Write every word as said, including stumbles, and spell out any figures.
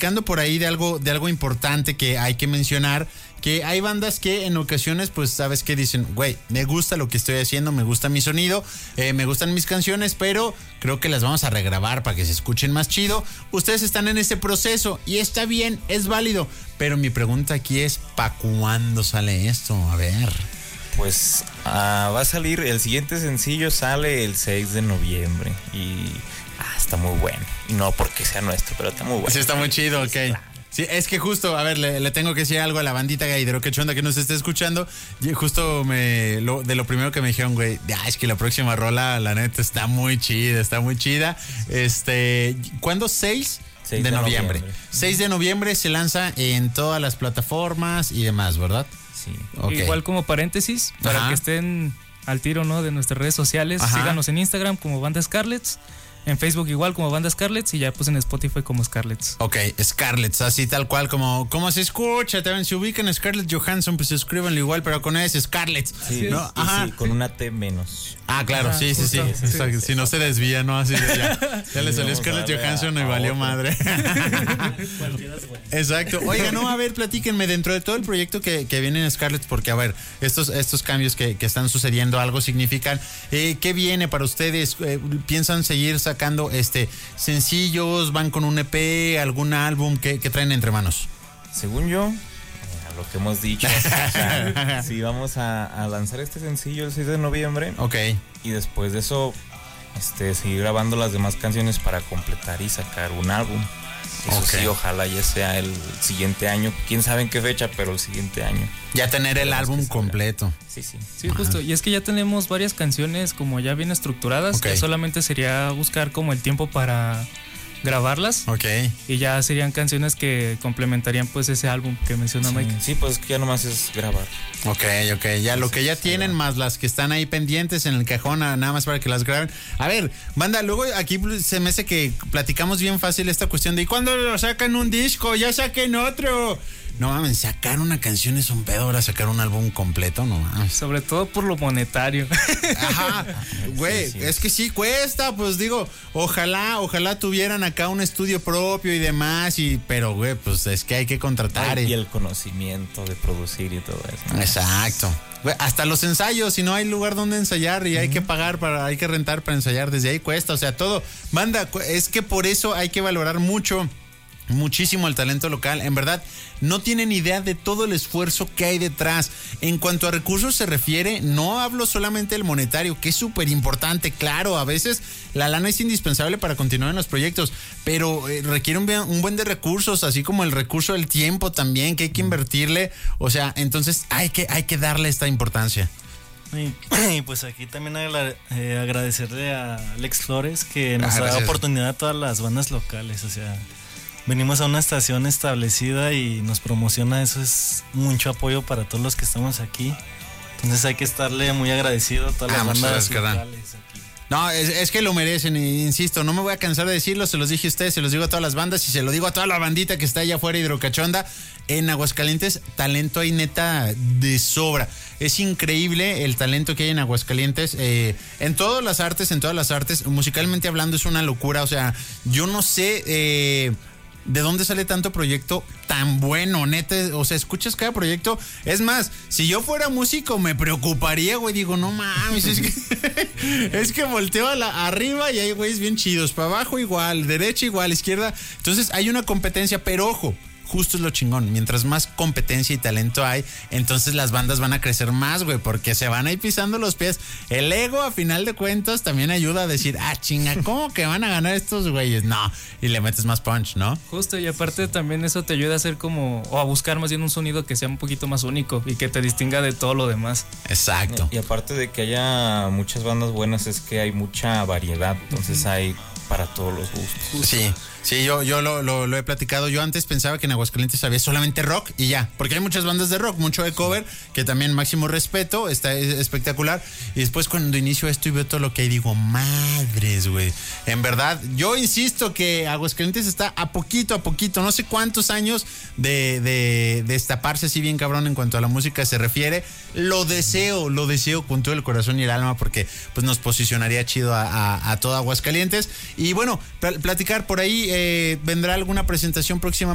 platicando por ahí de algo, de algo importante que hay que mencionar, que hay bandas que en ocasiones, pues, ¿sabes qué? Dicen, güey, me gusta lo que estoy haciendo, me gusta mi sonido, eh, me gustan mis canciones, pero creo que las vamos a regrabar para que se escuchen más chido. Ustedes están en ese proceso y está bien, es válido, pero mi pregunta aquí es, ¿para cuándo sale esto? A ver... Pues uh, va a salir, el siguiente sencillo sale el seis de noviembre y ah, está muy bueno. Y no porque sea nuestro, pero está muy bueno. Sí, está muy chido, ok. Sí, es que justo, a ver, le, le tengo que decir algo a la bandita de Hidroquechonda que nos esté escuchando. Y justo me lo, de lo primero que me dijeron, güey, ah, es que la próxima rola, la neta, está muy chida, está muy chida. Este, ¿cuándo? ¿seis? seis de, de noviembre. noviembre. seis de noviembre se lanza en todas las plataformas y demás, ¿verdad? Sí. Okay. Igual como paréntesis, para Ajá. que estén al tiro, ¿no? De nuestras redes sociales, Ajá. síganos en Instagram como Banda Scarlets, en Facebook igual como Banda Scarlets y ya pues en Spotify como Scarlets. Ok, Scarlett, así tal cual como, como se escucha, también se ubican Scarlett Johansson, pues escríbanlo igual, pero con ese Scarlett. Sí, ¿no? y Ajá. sí, con una T menos. Ah, claro, Ajá, sí, sí, sí, justo, Exacto. sí. Si no se desvía, ¿no? Así de ya, ya le Sí, salió vamos a Scarlett darle Johansson a- y a valió otro. madre. Exacto. Oiga, no, a ver, platíquenme dentro de todo el proyecto que, que viene en Scarlett, porque a ver, estos, estos cambios que, que están sucediendo, algo significan. Eh, ¿Qué viene para ustedes? Eh, ¿Piensan seguir sacando este sencillos? ¿Van con un E P? ¿Algún álbum? ¿Qué, qué traen entre manos? Según yo, eh, a lo que hemos dicho, o sea, sí vamos a, a lanzar este sencillo el seis de noviembre Ok. y después de eso este, seguir grabando las demás canciones para completar y sacar un álbum. Eso Ok. sí, ojalá ya sea el siguiente año. Quién sabe en qué fecha, pero el siguiente año. Ya tener el Esperemos álbum que salga. completo. Sí, sí. Sí, justo. Y es que ya tenemos varias canciones como ya bien estructuradas. Ok. Ya solamente sería buscar como el tiempo para grabarlas. Ok. Y ya serían canciones que complementarían pues ese álbum que menciona Sí, Mike. sí, pues que ya nomás es grabar. Ok, ok, ya lo que ya tienen más las que están ahí pendientes en el cajón, a- nada más para que las graben. A ver, banda, luego aquí se me hace que platicamos bien fácil esta cuestión de ¿y cuándo lo sacan un disco? Ya saquen otro. No mames, sacar una canción es un pedo, ahora sacar un álbum completo, no mames. Sobre todo por lo monetario. Ajá, güey, Sí, sí. es que sí cuesta, pues digo, ojalá, ojalá tuvieran acá un estudio propio y demás, y pero güey, pues es que hay que contratar. Ay, y- y el conocimiento de producir y todo eso. Exacto. Güey, hasta los ensayos, si no hay lugar donde ensayar y hay que pagar para, hay que rentar para ensayar, desde ahí cuesta, o sea, todo. Banda, cu- es que por eso hay que valorar mucho, muchísimo el talento local. En verdad, no tienen idea de todo el esfuerzo que hay detrás. En cuanto a recursos se refiere, no hablo solamente del monetario, que es súper importante, claro, a veces la lana es indispensable para continuar en los proyectos, pero eh, requiere un, bien- un buen de recursos, así como el recurso del tiempo también, que hay que invertirle, o sea, entonces hay que, hay que darle esta importancia. Y, y pues aquí también agra- eh, agradecerle a Alex Flores que nos Ah, da gracias. oportunidad a todas las bandas locales, o sea, venimos a una estación establecida y nos promociona, eso es mucho apoyo para todos los que estamos aquí. Entonces hay que estarle muy agradecido a todas Ah, las muchas bandas gracias, carnal. locales aquí. No, es, es que lo merecen, y insisto, no me voy a cansar de decirlo, se los dije a ustedes, se los digo a todas las bandas y se lo digo a toda la bandita que está allá afuera, Hidrocachonda. En Aguascalientes, talento hay neta de sobra. Es increíble el talento que hay en Aguascalientes, eh, en todas las artes, en todas las artes, musicalmente hablando es una locura, o sea, yo no sé... Eh, ¿de dónde sale tanto proyecto tan bueno, neta? O sea, escuchas cada proyecto. Es más, si yo fuera músico me preocuparía, güey. Digo, no mames, es que, es que volteo a la, arriba y hay güeyes bien chidos. Para abajo igual, derecha igual, izquierda. Entonces hay una competencia, pero ojo, justo es lo chingón. Mientras más competencia y talento hay, entonces las bandas van a crecer más, güey, porque se van a ir pisando los pies. El ego, a final de cuentas, también ayuda a decir, ah, chinga, ¿cómo que van a ganar estos güeyes? No, y le metes más punch, ¿no? Justo, y aparte también eso te ayuda a hacer como, o a buscar más bien un sonido que sea un poquito más único y que te distinga de todo lo demás. Exacto. Y aparte de que haya muchas bandas buenas, es que hay mucha variedad, entonces hay para todos los gustos. Sí, sí, yo, yo lo, lo, lo he platicado. Yo antes pensaba que en Aguascalientes había solamente rock y ya, porque hay muchas bandas de rock, mucho de cover, que también máximo respeto, está es espectacular. Y después cuando inicio esto y veo todo lo que hay, digo, madres, güey. En verdad, yo insisto que Aguascalientes está a poquito, a poquito, no sé cuántos años de, de, de destaparse así bien cabrón en cuanto a la música se refiere. Lo deseo, lo deseo con todo el corazón y el alma, porque pues nos posicionaría chido a, a, a todo Aguascalientes. Y bueno, pl- platicar por ahí, eh, vendrá alguna presentación próxima